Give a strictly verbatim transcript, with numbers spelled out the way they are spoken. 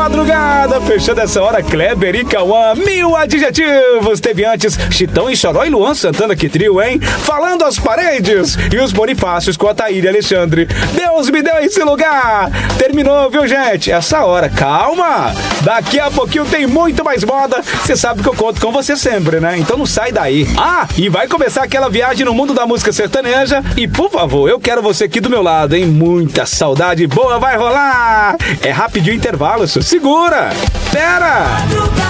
madrugada, fechando essa hora, Kleber e Cauã, mil adjetivos. Teve antes Chitão e Choró e Luan Santana, que trio, hein? Falando às paredes. E os Bonifácios com a Taíra e Alexandre. Deus me deu esse lugar. Terminou, viu, gente? Essa hora, calma. Daqui a pouquinho tem muito mais moda. Você sabe que eu conto com você sempre, né? Então não sai daí. Ah, e vai começar aquela viagem no mundo da música sertaneja. E, por favor, eu quero você aqui do meu lado, hein? Muita saudade boa vai rolar. É rapidinho intervalo, isso. Segura. Pera.